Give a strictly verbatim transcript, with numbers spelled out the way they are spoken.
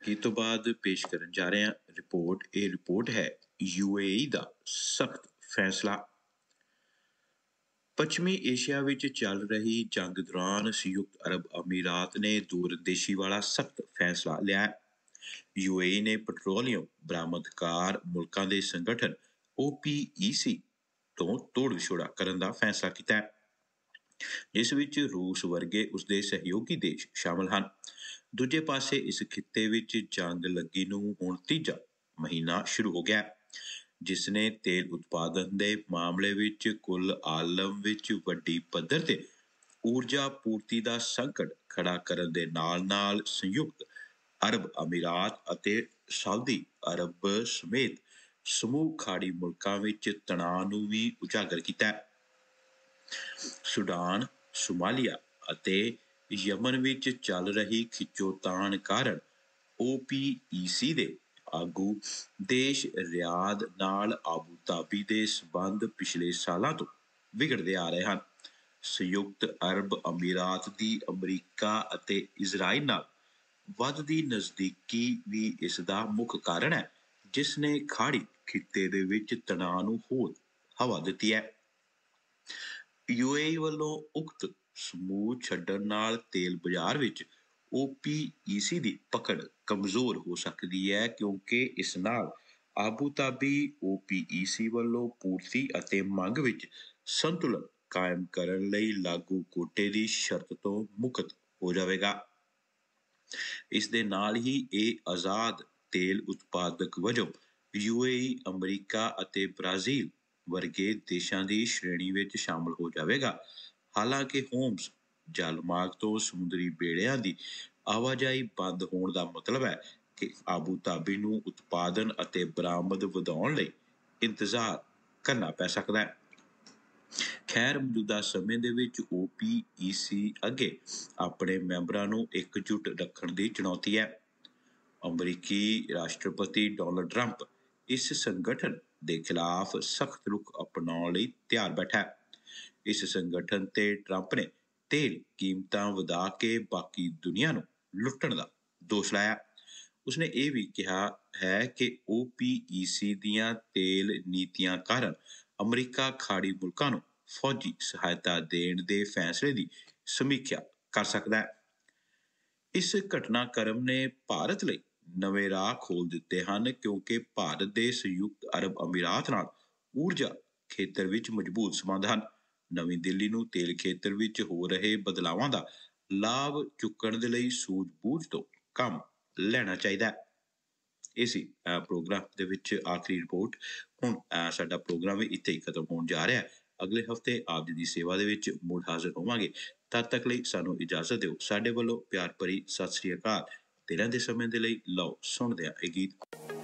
ਇਹ ਤੋਂ ਬਾਅਦ ਪੇਸ਼ ਕਰਨ ਜਾ ਰਹੇ ਹਾਂ ਰਿਪੋਰਟ। ਇਹ ਰਿਪੋਰਟ ਹੈ ਯੂ ਏ ਈ ਦਾ ਸਖਤ ਫੈਸਲਾ। ਪੱਛਮੀ ਏਸ਼ੀਆ ਵਿੱਚ ਚੱਲ ਰਹੀ ਜੰਗ ਦੌਰਾਨ ਸੰਯੁਕਤ ਅਰਬ ਅਮੀਰਾਤ ਨੇ ਦੂਰਦੇਸ਼ੀ ਵਾਲਾ ਸਖਤ ਫੈਸਲਾ ਲਿਆ। ਯੂ ਏ ਈ ਨੇ ਪੈਟਰੋਲੀਅਮ ਬਰਾਮਦਕਾਰ ਮੁਲਕਾਂ ਦੇ ਸੰਗਠਨ ਓ ਪੀ ਈ ਸੀ ਤੋਂ ਤੋੜ ਵਿਛੋੜਾ ਕਰਨ ਦਾ ਫੈਸਲਾ ਕੀਤਾ ਹੈ, ਜਿਸ ਵਿੱਚ ਰੂਸ ਵਰਗੇ ਉਸਦੇ ਸਹਿਯੋਗੀ ਦੇਸ਼ ਸ਼ਾਮਲ ਹਨ। ਦੂਜੇ ਪਾਸੇ ਇਸ ਖਿੱਤੇ ਵਿੱਚ ਜੰਗ ਲੱਗੀ ਨੂੰ ਹੁਣ ਤੀਜਾ ਮਹੀਨਾ ਸ਼ੁਰੂ ਹੋ ਗਿਆ, ਜਿਸ ਨੇ ਤੇਲ ਉਤਪਾਦਨ ਦੇ ਮਾਮਲੇ ਵਿੱਚ ਕੁੱਲ ਆਲਮ ਵਿੱਚ ਵੱਡੀ ਪੱਧਰ ਤੇ ਊਰਜਾ ਪੂਰਤੀ ਦਾ ਸੰਕਟ ਖੜਾ ਕਰਨ ਦੇ ਨਾਲ-ਨਾਲ ਸੰਯੁਕਤ ਅਰਬ ਅਮੀਰਾਤ ਅਤੇ ਸਾਊਦੀ ਅਰਬ ਸਮੇਤ ਸਮੂਹ ਖਾੜੀ ਮੁਲਕਾਂ ਵਿੱਚ ਤਣਾਅ ਨੂੰ ਵੀ ਉਜਾਗਰ ਕੀਤਾ ਹੈ। ਸੁਡਾਨ, ਸੋਮਾਲੀਆ ਅਤੇ ਯਮਨ ਵਿੱਚ ਚੱਲ ਰਹੀ ਖਿੱਚੋਤਾਣ ਕਾਰਨ ਓ ਪੀ ਈ ਸੀ ਦੇ ਆਗੂ ਦੇਸ਼ ਰਿਆਦ ਨਾਲ ਆਬੂ ਧਾਬੀ ਦੇ ਸਬੰਧ ਪਿਛਲੇ ਸਾਲਾਂ ਤੋਂ ਵਿਗੜਦੇ ਆ ਰਹੇ ਹਨ। ਸੰਯੁਕਤ ਅਰਬ ਅਮੀਰਾਤ ਦੀ ਅਮਰੀਕਾ ਅਤੇ ਇਜ਼ਰਾਈਲ ਨਾਲ ਵੱਧਦੀ ਨਜ਼ਦੀਕੀ ਵੀ ਇਸ ਦਾ ਮੁੱਖ ਕਾਰਨ ਹੈ, ਜਿਸ ਨੇ ਖਾੜੀ ਖਿੱਤੇ ਦੇ ਵਿੱਚ ਤਣਾਅ ਨੂੰ ਹੋਰ ਹਵਾ ਦਿੱਤੀ ਹੈ। ਯੂ ਏ ਈ ਵੱਲੋਂ ਉਕਤ ਸਮੂਹ ਛੱਡਣ ਨਾਲ ਤੇਲ ਬਾਜ਼ਾਰ ਵਿੱਚ ਓ ਪੀ ਈ ਸੀ ਦੀ ਪਕੜ ਕਮਜ਼ੋਰ ਹੋ ਸਕਦੀ ਹੈ, ਕਿਉਂਕਿ ਇਸ ਨਾਲ ਆਬੂ ਧਾਬੀ ਓ ਪੀ ਈ ਸੀ ਵੱਲੋਂ ਪੂਰਤੀ ਅਤੇ ਮੰਗ ਵਿੱਚ ਸੰਤੁਲਨ ਕਾਇਮ ਕਰਨ ਲਈ ਲਾਗੂ ਕੋਟੇ ਦੀ ਸ਼ਰਤ ਤੋਂ ਮੁਕਤ ਹੋ ਜਾਵੇਗਾ। ਇਸ ਦੇ ਨਾਲ ਹੀ ਇਹ ਆਜ਼ਾਦ ਤੇਲ ਉਤਪਾਦਕ ਵਜੋਂ ਯੂ ਏ ਈ, ਅਮਰੀਕਾ ਅਤੇ ਬ੍ਰਾਜ਼ੀਲ ਵਰਗੇ ਦੇਸ਼ਾਂ ਦੀ ਸ਼੍ਰੇਣੀ ਵਿੱਚ ਸ਼ਾਮਲ ਹੋ ਜਾਵੇਗਾ। ਹਾਲਾਂਕਿ ਹੋਮਸ ਜਲਮਾਰਗ ਤੋਂ ਸਮੁੰਦਰੀ ਬੇੜਿਆਂ ਦੀ ਆਵਾਜਾਈ ਬੰਦ ਹੋਣ ਦਾ ਮਤਲਬ ਹੈ ਕਿ ਆਬੂ ਧਾਬੀ ਨੂੰ ਉਤਪਾਦਨ ਅਤੇ ਬਰਾਮਦ ਵਧਾਉਣ ਲਈ ਇੰਤਜ਼ਾਰ ਕਰਨਾ ਪੈ ਸਕਦਾ ਹੈ। ਖੈਰ, ਮੌਜੂਦਾ ਸਮੇਂ ਦੇ ਵਿੱਚ ਓ ਪੀ ਈ ਸੀ ਅੱਗੇ ਆਪਣੇ ਮੈਂਬਰਾਂ ਨੂੰ ਇਕਜੁੱਟ ਰੱਖਣ ਦੀ ਚੁਣੌਤੀ ਹੈ। ਅਮਰੀਕੀ ਰਾਸ਼ਟਰਪਤੀ ਡੋਨਾਲਡ ਟਰੰਪ ਇਸ ਸੰਗਠਨ ਦੇ ਖਿਲਾਫ ਸਖਤ ਰੁਖ ਅਪਣਾਉਣ ਲਈ ਤਿਆਰ ਬੈਠਾ ਹੈ। ਇਸ ਸੰਗਠਨ ਤੇ ਟਰੰਪ ਨੇ ਤੇਲ ਕੀਮਤਾਂ ਵਧਾ ਕੇ ਬਾਕੀ ਦੁਨੀਆ ਨੂੰ ਲੁੱਟਣ ਦਾ ਦੋਸ਼ ਲਾਇਆ। ਉਸਨੇ ਇਹ ਵੀ ਕਿਹਾ ਹੈ ਕਿ ਓ ਪੀ ਈ ਸੀ ਦੀਆਂ ਤੇਲ ਨੀਤੀਆਂ ਕਾਰਨ ਅਮਰੀਕਾ ਖਾੜੀ ਮੁਲਕਾਂ ਨੂੰ ਫੌਜੀ ਸਹਾਇਤਾ ਦੇਣ ਦੇ ਫੈਸਲੇ ਦੀ ਸਮੀਖਿਆ ਕਰ ਸਕਦਾ ਹੈ। ਇਸ ਘਟਨਾਕ੍ਰਮ ਨੇ ਭਾਰਤ ਲਈ ਨਵੇਂ ਰਾਹ ਖੋਲ੍ਹ ਦਿੱਤੇ ਹਨ, ਕਿਉਂਕਿ ਭਾਰਤ ਦੇ ਸੰਯੁਕਤ ਅਰਬ ਅਮੀਰਾਤ ਨਾਲ ਊਰਜਾ ਖੇਤਰ ਵਿੱਚ ਮਜ਼ਬੂਤ ਸੰਬੰਧ ਹਨ। ਨਵੀਂ ਦਿੱਲੀ ਨੂੰ ਤੇਲ ਖੇਤਰ ਵਿੱਚ ਹੋ ਰਹੇ ਬਦਲਾਵਾਂ ਦਾ ਲਾਭ ਚੁੱਕਣ ਦੇ ਲਈ ਸੂਝ-ਬੂਝ ਤੋਂ ਕੰਮ ਲੈਣਾ ਚਾਹੀਦਾ ਹੈ। ਇਹ ਸੀ ਅਹ ਪ੍ਰੋਗਰਾਮ ਦੇ ਵਿੱਚ ਆਖਰੀ ਰਿਪੋਰਟ। ਹੁਣ ਅਹ ਸਾਡਾ ਪ੍ਰੋਗਰਾਮ ਵੀ ਇੱਥੇ ਹੀ ਖਤਮ ਹੋਣ ਜਾ ਰਿਹਾ ਹੈ। ਅਗਲੇ ਹਫ਼ਤੇ ਆਪ ਜੀ ਦੀ ਸੇਵਾ ਦੇ ਵਿੱਚ ਮੁੜ ਹਾਜ਼ਰ ਹੋਵਾਂਗੇ। ਤਦ ਤੱਕ ਲਈ ਸਾਨੂੰ ਇਜਾਜ਼ਤ ਦਿਓ। ਸਾਡੇ ਵੱਲੋਂ ਪਿਆਰ ਭਰੀ ਸਤਿ ਸ੍ਰੀ ਅਕਾਲ। ਤੇ ਰਹਿੰਦੇ ਸਮੇਂ ਦੇ ਲਈ ਲਓ ਸੁਣਦੇ ਹਾਂ ਇਹ ਗੀਤ।